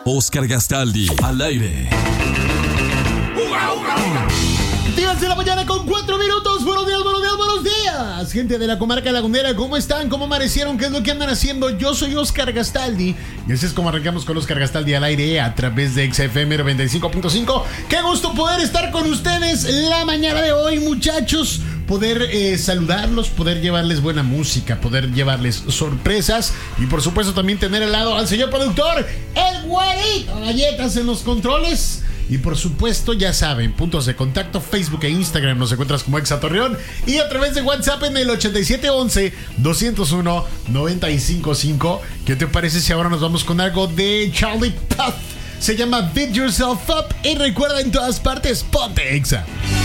Oscar Gastaldi, al aire. 10 de la mañana con 4 minutos. Buenos días, buenos días, buenos días. Gente de la comarca lagunera, ¿cómo están? ¿Cómo amanecieron? ¿Qué es lo que andan haciendo? Yo soy Oscar Gastaldi y así es como arrancamos con Oscar Gastaldi al aire a través de XFM 95.5. Qué gusto poder estar con ustedes la mañana de hoy, muchachos. Poder saludarlos, poder llevarles buena música, poder llevarles sorpresas y por supuesto también tener al lado al señor productor, el güerito Galletas en los controles. Y por supuesto, ya saben, puntos de contacto, Facebook e Instagram nos encuentras como Exa Torreón y a través de WhatsApp en el 8711-201-955. ¿Qué te parece si ahora nos vamos con algo de Charlie Puth? Se llama Beat Yourself Up y recuerda, en todas partes, ponte Exa.